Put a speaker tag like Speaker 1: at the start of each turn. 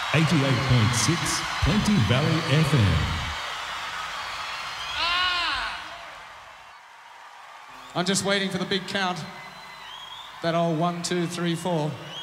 Speaker 1: 88.6 Plenty Valley FM.
Speaker 2: I'm just waiting for the big count. That old 1, 2, 3, 4.